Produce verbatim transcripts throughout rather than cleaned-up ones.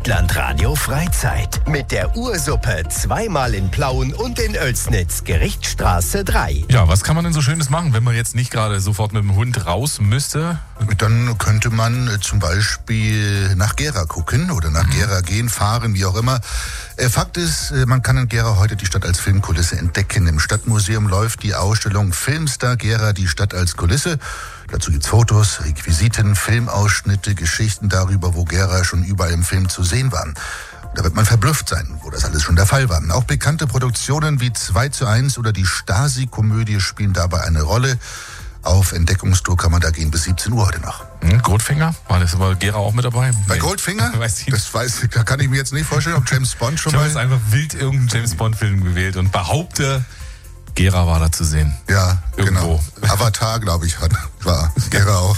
Vogtland-Radio Freizeit. Mit der Ursuppe zweimal in Plauen und in Oelsnitz, Gerichtsstraße drei. Ja, was kann man denn so Schönes machen, wenn man jetzt nicht gerade sofort mit dem Hund raus müsste? Dann könnte man äh, zum Beispiel nach Gera gucken oder nach mhm. Gera gehen, fahren, wie auch immer. Äh, Fakt ist, äh, man kann in Gera heute die Stadt als Filmkulisse entdecken. Im Stadtmuseum läuft die Ausstellung Filmstar Gera, die Stadt als Kulisse. Dazu gibt's Fotos, Requisiten, Filmausschnitte, Geschichten darüber, wo Gera schon überall im Film zu sehen war. Da wird man verblüfft sein, wo das alles schon der Fall war. Auch bekannte Produktionen wie zwei zu eins oder die Stasi-Komödie spielen dabei eine Rolle. Auf Entdeckungstour kann man da gehen bis siebzehn Uhr heute noch. Hm, Goldfinger? War das war Gera auch mit dabei? Bei Goldfinger? Weiß ich das weiß ich, da kann ich mir jetzt nicht vorstellen, ob James Bond schon ich mal... Ich habe jetzt einfach wild irgendeinen James Bond-Film gewählt und behaupte, Gera war da zu sehen. Ja, irgendwo. Genau. Avatar, glaube ich, hat, war Gera auch.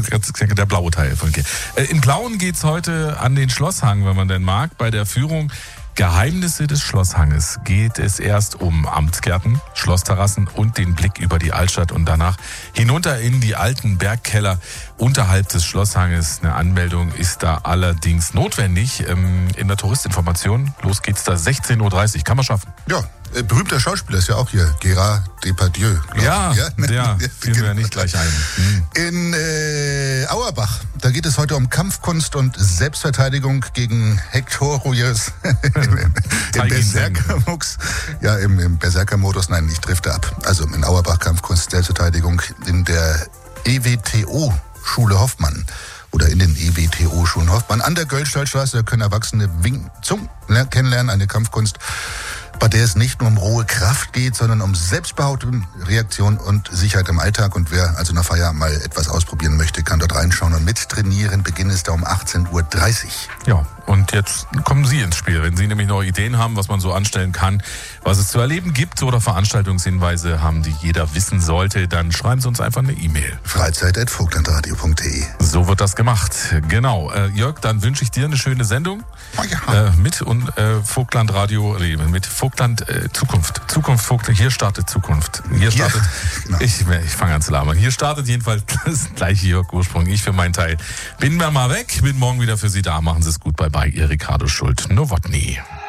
Der blaue Teil von Gera. In Plauen geht's heute an den Schlosshang, wenn man denn mag, bei der Führung Geheimnisse des Schlosshanges geht es erst um Amtsgärten, Schlossterrassen und den Blick über die Altstadt und danach hinunter in die alten Bergkeller unterhalb des Schlosshanges. Eine Anmeldung ist da allerdings notwendig. In der Touristinformation, los geht's da sechzehn Uhr dreißig, kann man schaffen. Ja, äh, berühmter Schauspieler ist ja auch hier, Gérard Depardieu. Ja, ja, der fiel mir nicht gleich ein. Hm. In äh, Auerbach, da geht es heute um Kampfkunst und Selbstverteidigung gegen Hectorius im, im Berserker-Modus. Ja, im, im Berserker-Modus, nein, ich drifte ab. Also in Auerbach Kampfkunst, Selbstverteidigung in der E W T O-Schule Hoffmann. Oder in den E W T O-Schulen Hoffmann. An der Göllstallstraße, da können Erwachsene Wing Zung kennenlernen, eine Kampfkunst, bei der es nicht nur um rohe Kraft geht, sondern um Selbstbehauptung, Reaktion und Sicherheit im Alltag. Und wer also nach Feierabend mal etwas ausprobieren möchte, kann dort reinschauen und mittrainieren. Beginn ist da um achtzehn Uhr dreißig. Ja, und jetzt kommen Sie ins Spiel. Wenn Sie nämlich noch Ideen haben, was man so anstellen kann, was es zu erleben gibt oder Veranstaltungshinweise haben, die jeder wissen sollte, dann schreiben Sie uns einfach eine E-Mail. freizeit at vogtlandradio punkt de. So wird das gemacht. Genau. Äh, Jörg, dann wünsche ich dir eine schöne Sendung. Oh ja. äh, mit und äh, Vogtlandradio, mit Vogtland äh, Zukunft. Zukunft Vogtland. Hier startet Zukunft. Hier startet. Ja, genau. Ich, ich fange an zu labern. Hier startet jedenfalls das gleiche Jörg Ursprung. Ich für meinen Teil bin mal weg. Bin morgen wieder für Sie da. Machen Sie es gut. Bye bye. Ihr Ricardo Schult. Nowotny.